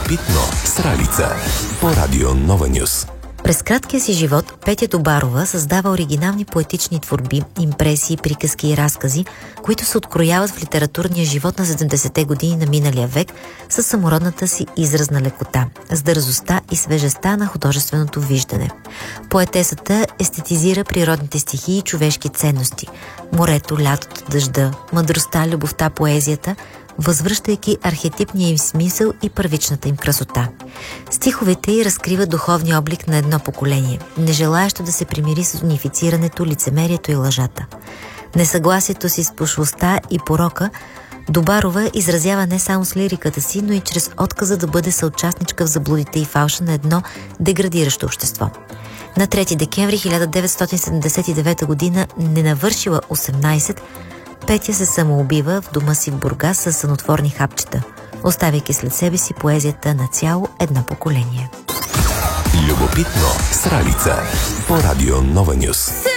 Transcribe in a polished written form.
Любопитно с Ралица по Радио Нова Нюс. През краткия си живот Петя Добарова създава оригинални поетични творби, импресии, приказки и разкази, които се открояват в литературния живот на 70-те години на миналия век със самородната си изразна лекота, с дързостта и свежестта на художественото виждане. Поетесата естетизира природните стихии и човешки ценности – морето, лятото, дъжда, мъдростта, любовта, поезията, възвръщайки архетипния им смисъл и първичната им красота. Стиховете й разкриват духовния облик на едно поколение, нежелаещо да се примири с унифицирането, лицемерието и лъжата. Несъгласието си с пошлостта и порока Добарова изразява не само с лириката си, но и чрез отказа да бъде съучастничка в заблудите и фалша на едно деградиращо общество. На 3 декември 1979 година, ненавършила 18, Петя се самоубива в дома си в Бургас със сънотворни хапчета, оставяйки след себе си поезията на цяло едно поколение. Любопитно с Ралица по Радио Нова Нюс.